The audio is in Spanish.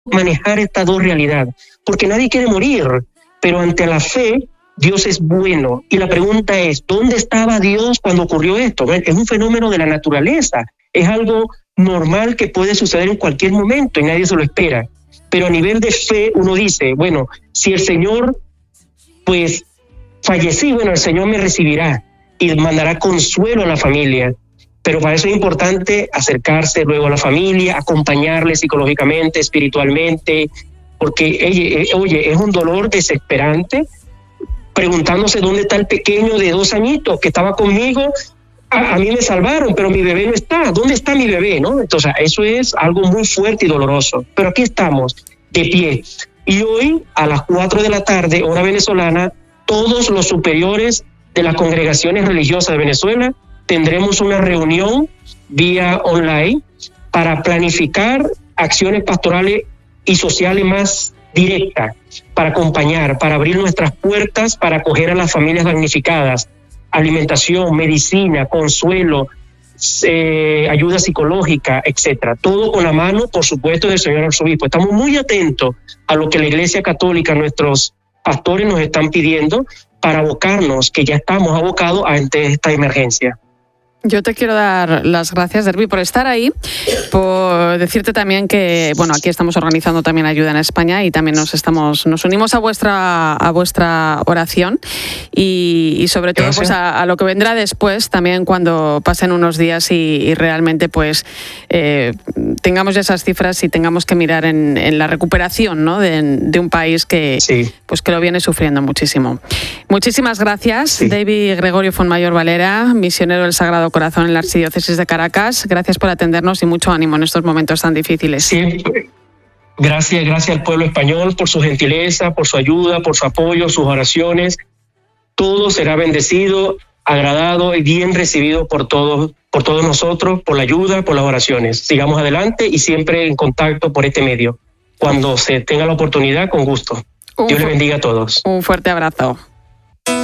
manejar estas dos realidades, porque nadie quiere morir, pero ante la fe Dios es bueno. Y la pregunta es, ¿dónde estaba Dios cuando ocurrió esto? Es un fenómeno de la naturaleza, es algo normal que puede suceder en cualquier momento y nadie se lo espera. Pero a nivel de fe uno dice, bueno, si el Señor pues fallecí, bueno, el Señor me recibirá y mandará consuelo a la familia. Pero para eso es importante acercarse luego a la familia, acompañarle psicológicamente, espiritualmente, porque oye, es un dolor desesperante, preguntándose dónde está el pequeño de 2 añitos que estaba conmigo. A mí me salvaron, pero mi bebé no está. ¿Dónde está mi bebé, no? Entonces, eso es algo muy fuerte y doloroso. Pero aquí estamos, de pie. Y hoy, a las 4 de la tarde, hora venezolana, todos los superiores de las congregaciones religiosas de Venezuela tendremos una reunión vía online para planificar acciones pastorales y sociales más directas, para acompañar, para abrir nuestras puertas, para acoger a las familias damnificadas, alimentación, medicina, consuelo, ayuda psicológica, etcétera. Todo con la mano, por supuesto, del señor arzobispo. Estamos muy atentos a lo que la Iglesia Católica, nuestros pastores nos están pidiendo para abocarnos, que ya estamos abocados ante esta emergencia. Yo te quiero dar las gracias, Derby, por estar ahí, por decirte también que, bueno, aquí estamos organizando también ayuda en España y también nos unimos a vuestra oración y sobre todo pues a lo que vendrá después, también cuando pasen unos días y realmente pues tengamos ya esas cifras y tengamos que mirar en la recuperación, ¿no? de un país que pues que lo viene sufriendo muchísimo. Muchísimas gracias, David Gregorio Fontmayor Valera, misionero del Sagrado Corazón en la Archidiócesis de Caracas. Gracias por atendernos y mucho ánimo en estos momentos tan difíciles. Siempre. Gracias al pueblo español por su gentileza, por su ayuda, por su apoyo, sus oraciones. Todo será bendecido, agradado y bien recibido por todos nosotros, por la ayuda, por las oraciones. Sigamos adelante y siempre en contacto por este medio. Cuando se tenga la oportunidad, con gusto. Dios les bendiga a todos. Un fuerte abrazo.